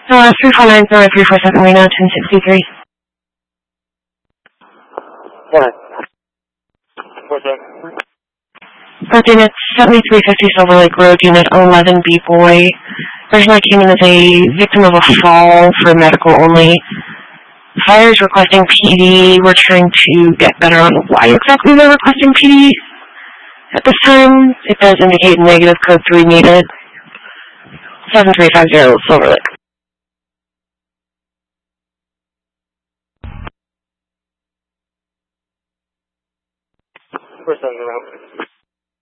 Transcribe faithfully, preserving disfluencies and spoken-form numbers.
Uh, three four nine zero three four seven Reno, ten sixty-three. What? What's that? Parking at seventy-three fifty Silver Lake Road, Unit eleven B Boy. Person that came in as a victim of a fall for medical only. Fire is requesting P D. We're trying to get better on why exactly they're requesting P D. At this time, it does indicate negative code three needed. seven three five zero Silver Lake. First time around.